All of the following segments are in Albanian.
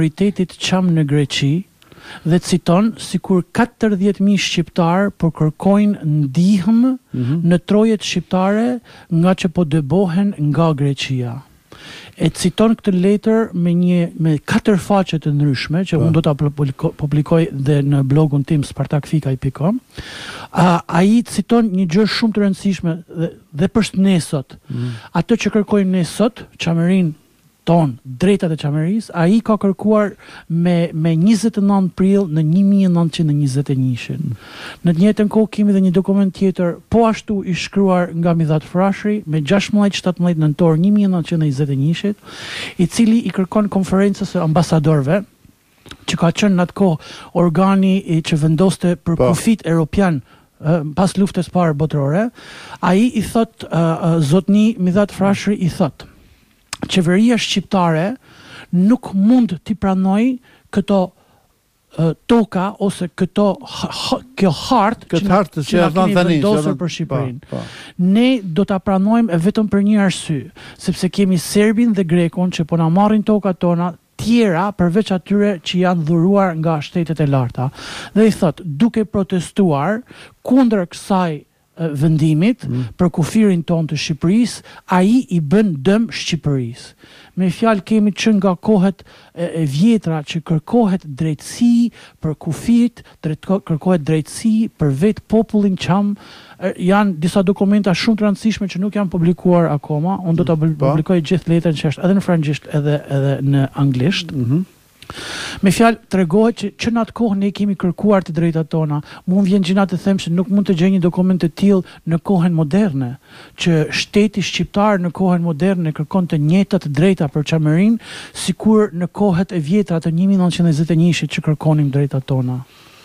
Autoritetit qam në Greqi dhe citon sikur 40.000 shqiptar po kërkojnë ndihmë në trojet shqiptare nga që po dëbohen nga Greqia. E citon këtë letër me 4 faqe të ndryshme që unë do ta publikoj dhe në blogun tim spartakfikaj.com. Ai citon një gjë shumë të rëndësishme dhe për ne sot. Ato që kërkojmë ne sot, qamërinë ton, drejtat e qeverisë, ai ka kërkuar me 29 prill në 1921. Në të njëjtën kohë kemi dhe një dokument tjetër, po ashtu i shkruar nga Midhat Frashëri me 16-17 nëntor 1921, i cili i kërkon konferencës së ambasadorëve, që ka qenë në atë kohë organi që vendoste për kufit europian pas luftës parë botërore. Ai i thot, zotni Midhat Frashëri i thot: qeveria shqiptare nuk mund t'i pranoj këto toka ose kjo hartë që na keni vendosur për Shqipërinë. Ne do ta pranojmë vetëm për një arsye, sepse kemi Serbin dhe Grekun që po na marrin tokat tona, tjera përveç atyre që janë dhuruar nga shtetet e larta. Dhe i thot, duke protestuar kundër kësaj vendimit për kufirin ton të Shqipërisë, ai i bën dëm Shqipërisë. Me fjalë, kemi që nga kohët e vjetra që kërkohet drejtësi për kufit, kërkohet drejtësi për vetë popullin qam. Janë disa dokumenta shumë të rëndësishme që nuk janë publikuar akoma. Unë do ta publikoj gjithë letrën që është edhe në francisht edhe në anglisht. Me fjalë, tregohet që në atë kohë ne kemi kërkuar të drejtat tona. Mu vjen gjina të them se nuk mund të gjej një dokument të tillë në kohën moderne, që shteti shqiptar në kohën moderne kërkon të njëjtat drejta për qamërinë, sikur në kohët e vjetra të 1921-shit që kërkonim drejtat tona.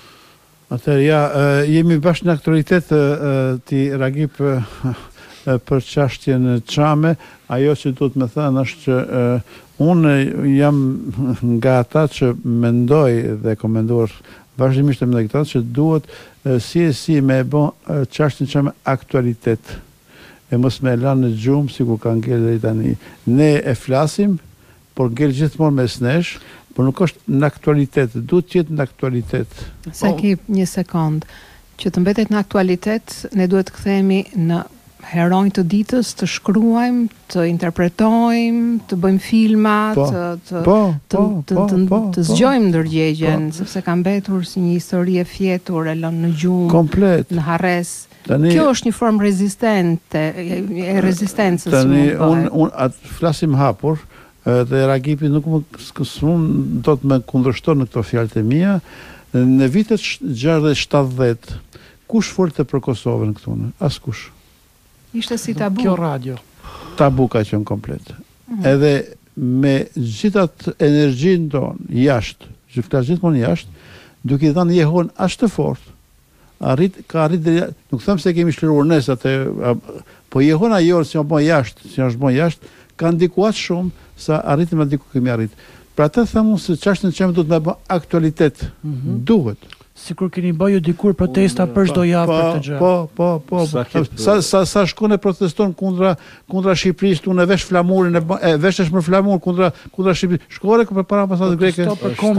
Atëherë jemi bashkë në aktualitet ti Ragip për çështjen çame. Ajo që duhet më thënë është që unë jam nga ata që mendoj dhe komenduar vazhdimisht me këta që duhet si me bë çështjen çame aktualitet. E mos me lanë në gjumë si ku ka ngel deri tani. Ne e flasim, por ngel gjithmonë mes nesh, por nuk është në aktualitet, duhet të jetë në aktualitet. Sakip, një sekond. Që të mbetet në aktualitet, ne duhet të kthehemi në heronj të ditës, të shkruajmë, të interpretojmë, të bëjmë filma, të zgjojmë ndërgjegjen, sepse ka mbetur si një histori e fjetur, e lënë në gjumë, komplet, në harres. Kjo është një formë e rezistencës. Tani unë flasim hapur, dhe Ragipi nuk do të më kundërshton në këto fjalët e mia. Në vitet 60-70, kush folte për Kosovën këtu? Askush. Ishte si tabu. Kjo radio. Tabu ka qenë komplet. Edhe me gjithat energjinë tonë jashtë, që flas gjithmonë jashtë, duke i dhënë jehon aq të fortë, ka arrit nuk them se kemi shliruar nes atë, po jehona jonë si është bën jashtë, ka ndikuar shumë sa arritëm aty ku kemi arrit. Pra të them se çështën që duhet të bëj aktualitet. Duhet. Sikur keni bëju dikur protesta për çdo javë për të gjë. Po. Sa shkon e proteston kundra Shqipërisë, unë vesh flamurin veshesh me flamur kundra Shqipërisë. Shkore përpara ambasadës greke.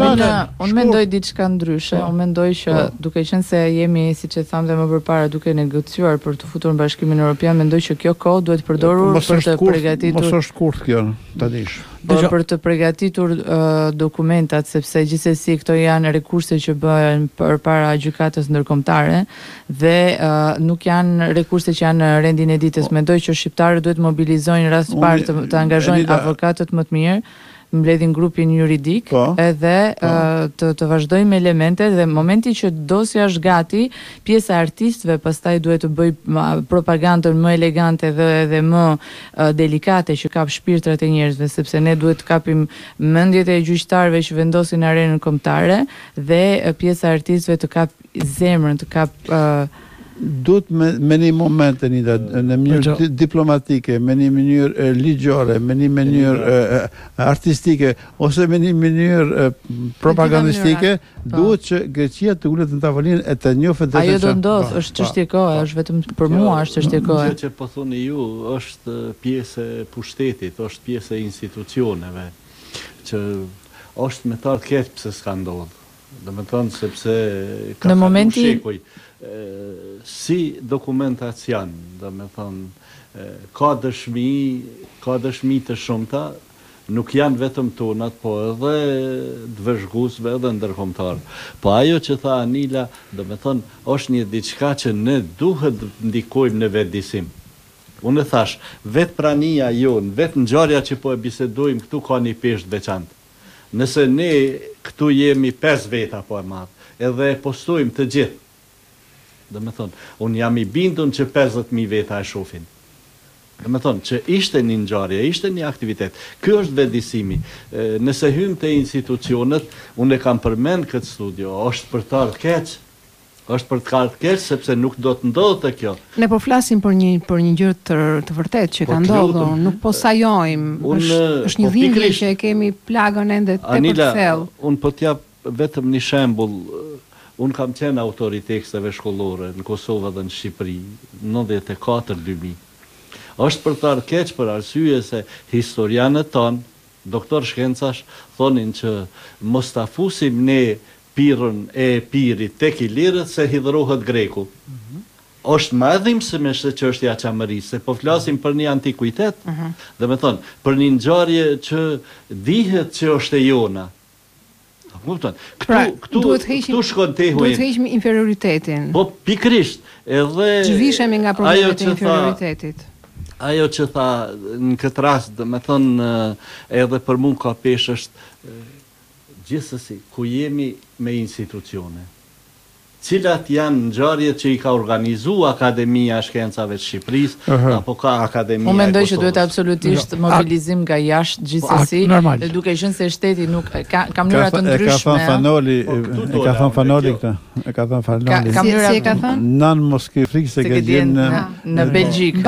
Unë mendoj diçka ndryshe. Unë mendoj që duke qenë se jemi, siç e tham dhe më përpara, duke negociuar për të futur në Bashkimin Evropian, mendoj që kjo kohë duhet përdorur për të përgatitur. Mos është kurth kjo, ta dish. Për të përgatitur dokumentat, sepse gjithsesi këto janë rekurse që bëhen përpara gjykatës ndërkombëtare dhe nuk janë rekurse që janë në rendin e ditës. Mendoj që shqiptarët duhet mobilizojnë rast parë të angazhojnë avokatët më të mirë, mbledhin grupin juridik edhe të vazhdojmë me elemente dhe momenti që dosja është gati, pjesa e artistëve pastaj duhet të bëj propagandën më elegante dhe më delikate që kap shpirtrat e njerëzve, sepse ne duhet të kapim mendjet e gjyqtarëve që vendosin në arenën kombëtare dhe pjesa e artistëve të kap zemrën, të kap duhet me një moment në mënyrë diplomatike, me një mënyrë ligjore, me një mënyrë artistike, ose me një mënyrë propagandistike, duhet që Greqia të ulet në tavolinë e të njohë dhe ajo do ndodh, është çështje kohe, është vetëm për mua, është çështje kohe. Kjo që po thoni ju është pjesë e pushtetit, është pjesë e institucioneve, që është me tarë keq pse s'ka ndodhë. Dhe me thonë sepse ka në momenti shekuj. Si dokumentacion, dhe me thonë, ka dëshmi të shumta, nuk janë vetëm tonat, po edhe dëvëzhguesve edhe ndërkombëtar. Po ajo që tha Anila, do me thonë, është një diçka që ne duhet ndikojmë në vetëdisim. Unë e thash, vetë prania jonë, vetë ngjarja që po e bisedojmë këtu ka një peshë veçantë. Nëse ne këtu jemi 5 veta po e madh, edhe e postojmë të gjithë. Do me thonë, unë jam i bindun që 50.000 veta e shohin. Do me thonë, që ishte një ngjarje, ishte një aktivitet. Ky është vetëdijsimi. Nëse hym te institucionet, unë e kam përmend këtë studio, është për të ardhur keq. Është për të ardhur keq sepse nuk do të ndodhte kjo. Ne po flasim për një gjë të vërtetë që ka ndodhur, nuk po sajojmë. Është një dhimbje që e kemi plagën ende tepër të thellë. Unë po t'jap vetëm një shembull. Unë kam qenë autor i teksteve shkollore në Kosovë dhe në Shqipëri, 94-2000. Është për të ardhur keq për arsye se historianët tonë, doktor shkencash, thonin që mos ta fusim ne pirën e pirit tek Ilirët se hidhrohet Greku. Është më e dhimbshme se çështja e çamërisë, se po flasim për një antikuitet, dhe me thonë, për një ngjarje që dihet që është e jona. Këtu shkon tehu. Duhet heqim inferioritetin. Po pikrisht, edhe zhvishemi nga problemet e inferioritetit. Ajo që tha në këtë rast, dhe me thonë, edhe për mua ka peshë është gjithsesi ku jemi me institucione. Cilat janë ngjarjet që i ka organizuar Akademia e Shkencave të Shqipërisë, apo ka Akademia e Kosovës. Unë mendoj që duhet absolutisht mobilizim nga jashtë gjithsesi, dhe duke qenë se shteti nuk ka mënyra të ndryshme. E ka thënë Fanoli këtë. E ka thënë Fanoli. Si e ka thënë? Nan mos ke frikë se ke gjen në Belgjik.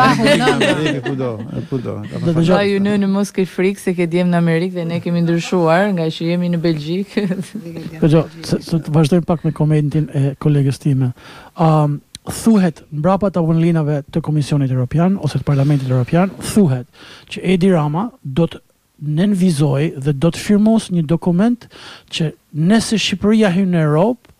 Kudo. Ba ju në mos ke frikë se ke djem në Amerikë dhe ne kemi ndryshuar nga që jemi në Belgjik. Të vazhdojmë pak me komentin e kolegës time. Thuhet mbrapa tavollinave të Komisionit Evropian ose të Parlamentit Evropian, thuhet që Edi Rama do të nënvizoj dhe do të firmos një dokument që nëse Shqipëria hyn në Europë,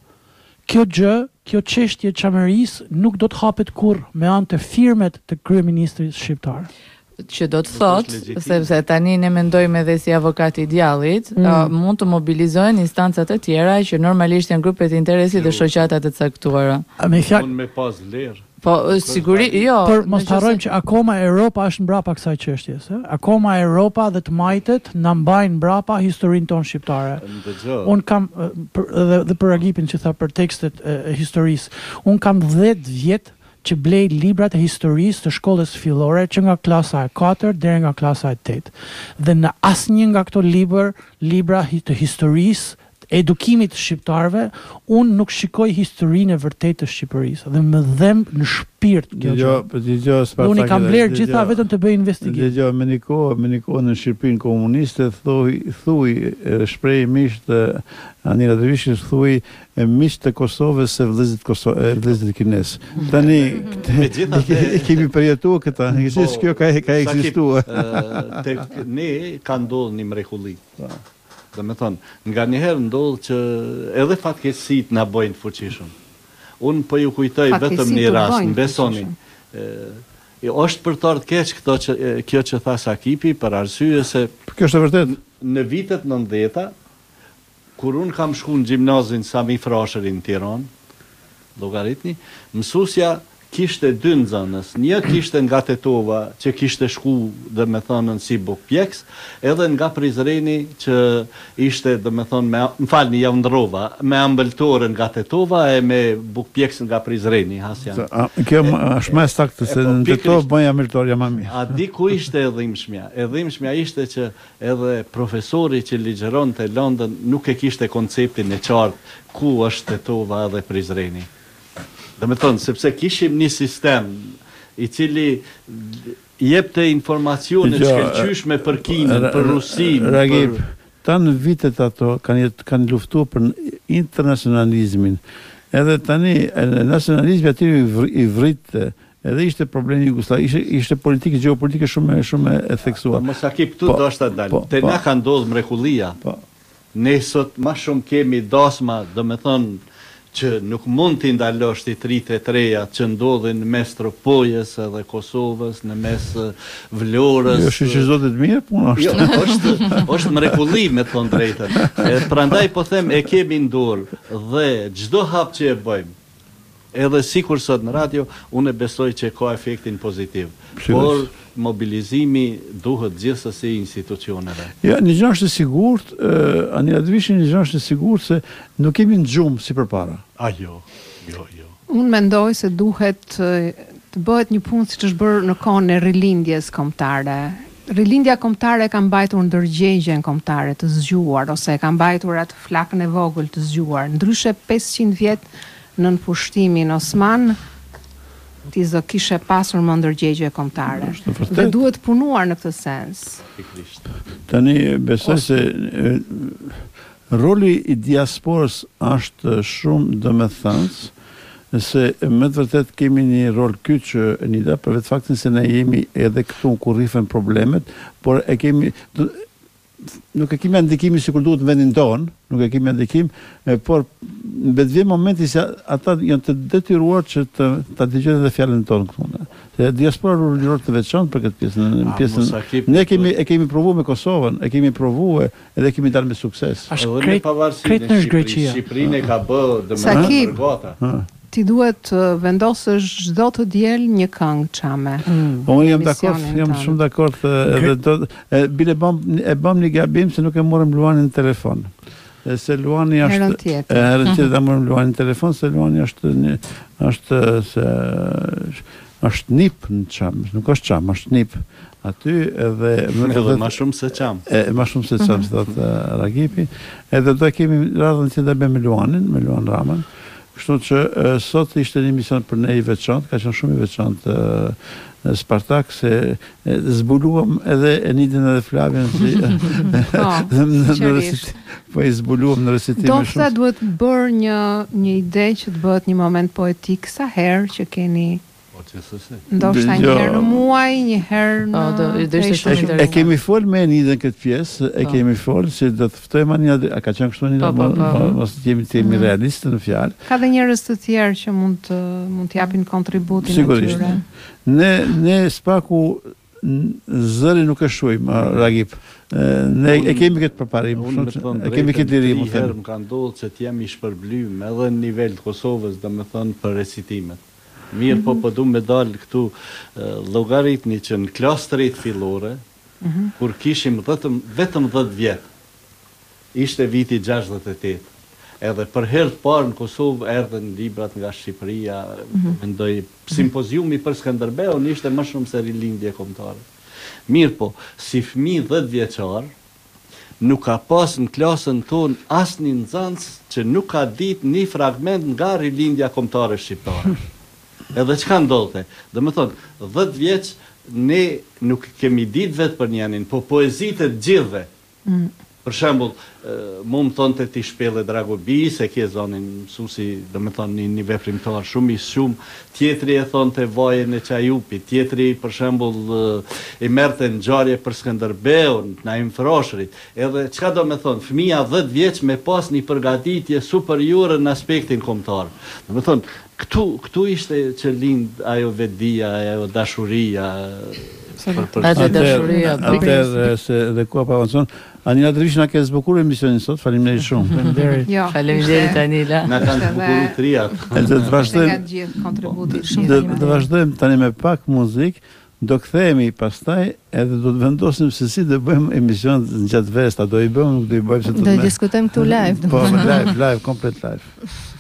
kjo çështje çamerisë nuk do të hapet kurrë me anë të firmet të kryeministrit shqiptar. Që do të thotë, sepse tani ne mendojmë edhe si avokati i djallit, mund të mobilizohen instancat e tjera që normalisht janë grupet e interesit dhe shoqatat e caktuara. Unë me pas lirë. Po sigurisht, jo. Por mos harrojmë që akoma Europa është mbrapa kësaj çështjes, Akoma Europa dhe të majtet na mbajnë mbrapa historinë tonë shqiptare. Un kam dhe për Agipin që tha për tekstet e historisë. Un kam 10 vjet që blej librat e historisë të shkollës fillore që nga klasa e 4 deri nga klasa e 8. Dhe në asnjë nga këto libra të historisë, edukimit të shqiptarëve, unë nuk shikoj historinë e vërtetë të Shqipërisë dhe më dhem në shpirt kjo gjë. Unë kam bler gjitha vetëm të bëj investigim. Dëgjoj, me një kohë në Shqipërinë komuniste thuj shprehimisht Anila Dervishit thuj miq të Kosovës se vëllezërit kinesë. Tani kemi përjetuar këtë, gjithë kjo ka ekzistuar. Tek ne ka ndodhur një mrekulli. Dhe me thonë, nga njëherë ndodhë që edhe fatkeqësitë na bojnë fuqishëm. Unë po ju kujtoj vetëm një rast, në besoni. Është për të ardhur keq kjo që tha Sakipi, për arsye se kjo është e vërtetë. Në vitet 90-ta, kur unë kam shku në gjimnazin Sami Frashëri në Tiranë, llogaritni, mësuesja kishte 2 nxënës. Një kishte nga Tetova që kishte shku dhe me thonën si bukpjeks, edhe nga Prizreni që ishte dhe me thonë, më falni, ja ndrova, me ambëltore nga Tetova e me bukpjeks nga Prizreni, Hasjan. Kjo është më saktë se në Tetova bëja ambëltorja më mirë. A di ku ishte e dhimbshmja? E dhimbshmja ishte që edhe profesori që ligjeron të Londën nuk e kishte konceptin e qartë ku është Tetova dhe Prizreni. Dhe me thonë, sepse kishim një sistem i cili jepte informacione shkëlqyeshme për Kinën, për Rusinë. Ragip, tanë vitet ato kanë luftuar për internacionalizmin. Edhe tani nacionalizmi aty i vritte. Edhe ishte problemi Jugosllav, ishte politikë, geopolitike shumë e theksuar. Mos Akip këtu do të dalë. Te na ka ndodhur mrekullia. Ne sot ma shumë kemi dasma, do me thonë, që nuk mund t'i ndalosh ti 33 që ndodhin në mes Tropojës edhe Kosovës, në mes Vlorës. Jo, shoqëzohet mirë puna është. Jo, është mrekulli me thonë drejtën. Prandaj po them e kemi në dorë dhe çdo hap që e bëjmë, edhe sikur sot në radio, unë besoj që ka efektin pozitiv. Por mobilizimi duhet gjithsesi institucioneve. Ja, një gjë është e sigurt, Anila Dvishin, një gjë është e sigurt se nuk kemi në gjumë si përpara. Jo. Unë mendoj se duhet të bëhet një punë siç është bërë në kohën e rilindjes kombëtare. Rilindja kombëtare ka mbajtur ndërgjegjen kombëtare të zgjuar ose ka mbajtur atë flakën e vogël të zgjuar. Ndryshe 500 vjet nën pushtimin osman ti zë kishe pasur më ndërgjegje kombëtare. Dhe duhet punuar në këtë sens. Tani besoj se roli i diasporës është shumë domethënës, se me të vërtet kemi një rol kyç Nida, për vetë faktin se ne jemi edhe këtu ku rrifen problemet, por e kemi nuk e kemi ndikimin sikur duhet në vendin tonë, nuk e kemi ndikim, por vjen momenti se ata janë të detyruar që ta dëgjojnë edhe fjalën tonë këtu. Se diaspora rulor të veçantë për këtë pjesën. Ne kemi provuar me Kosovën, e kemi provuar edhe kemi dalë me sukses. Është krejt në Greqia. Shqipërinë ka bë domethënë për gota. Ti duhet vendosësh çdo të diel një këngë çame. Unë jam dakord, jam shumë dakord edhe bile bëm një gabim se nuk e morëm Luanin në telefon. Se Luani është herën tjetër ta morëm Luanin në telefon, se Luani është nip në çam, nuk është çam, është nip. Aty edhe më shumë se çam. Më shumë se çam, thot Ragipi. Edhe do kemi radhën që ta bëjmë me Luan Ramën. Kështu që sot ishte një mision për ne i veçantë, ka qenë shumë i veçantë Spartak, se zbuluam edhe Enidin edhe Flavian po i zbuluam në recitime shumë. Do të duhet bërë një ide që të bëhet një moment poetik sa herë që keni ndoshta një herë në muaj, një herë në... E kemi folë me Enidën këtë pjesë, e kemi folë që do të ftojmë Anila, a ka qenë kështu Anila, mos të jemi realistë në fjalë. Ka dhe njerëz të tjerë që mund të japin kontributin e tyre. Ne spaku zëri nuk e shuajmë, Ragip. Ne e kemi këtë përparim, e kemi këtë lirim. Më ka ndodhur që të jemi shpërblym edhe në nivel të Kosovës, domethënë për recitimet. Mirë, po du me dalë këtu llogaritni që në klasë 3 fillore, kur kishim vetëm 10 vjetë, ishte viti 68. Edhe për herë të parë në Kosovë erdhen librat nga Shqipëria, mendoj simpoziumi për Skënderbeun ishte më shumë se rilindje kombëtare. Mirë po, si fëmijë 10 vjeçar, nuk ka pas në klasën tonë asnjë nxënës që nuk ka ditë një fragment nga rilindja kombëtare shqiptare. Edhe çka ndodhte? Do të thonë, 10 vjeç ne nuk kemi ditë vetë për njenin, po poezitë të gjithëve. Për shembull, mund thonte ti shpelle Dragobi, se ke zonin mësuesi, do të thonë një veprimtar shumë i shumë, tjetri e thonte Vajën e Çajupit, tjetri për shembull i merrte ngjarje për Skënderbeun, Naim Froshrit. Edhe çka do të thonë, fëmia 10 vjeç me pas një përgatitje superiore në aspektin kombëtar. Do të thonë, këtu ishte që lind ajo vetdia, ajo dashuria. Atëherë se dhe ku pa avancon. Anila Drishin na ke zbukuruar emisionin sot, faleminderit shumë. Faleminderit Anila. Na kanë zbukuruar triat. Do vazhdojmë tani me pak muzikë, do kthehemi pastaj edhe do të vendosim se si do bëjmë emision gjatë verës, do i bëjmë, nuk do i bëjmë se do diskutojmë këtu live. Po, live, komplet live.